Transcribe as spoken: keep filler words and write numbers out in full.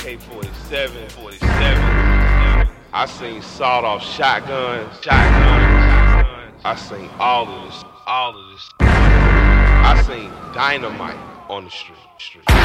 K forty-seven, forty-seven. I seen sawed-off shotguns, shotguns. I seen all of this, all of this. I seen dynamite on the street, street.